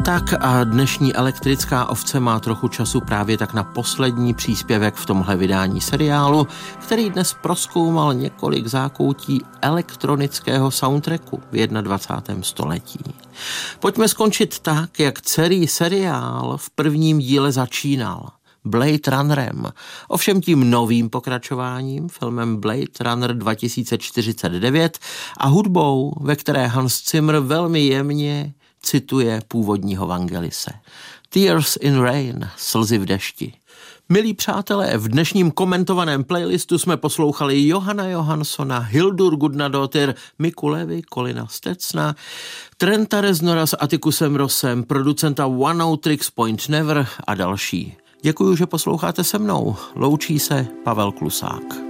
Tak a dnešní elektrická ovce má trochu času právě tak na poslední příspěvek v tomhle vydání seriálu, který dnes prozkoumal několik zákoutí elektronického soundtracku v 21. století. Pojďme skončit tak, jak celý seriál v prvním díle začínal. Blade Runnerem, ovšem tím novým pokračováním, filmem Blade Runner 2049 a hudbou, ve které Hans Zimmer velmi jemně cituje původního Vangelise. Tears in Rain, slzy v dešti. Milí přátelé, v dnešním komentovaném playlistu jsme poslouchali Johana Johanssona, Hildur Gudnadóttir, Miku Levi, Colina Stetsna, Trenta Reznora s Atticusem Rossem, producenta One O Tricks Point Never a další. Děkuju, že posloucháte se mnou. Loučí se Pavel Klusák.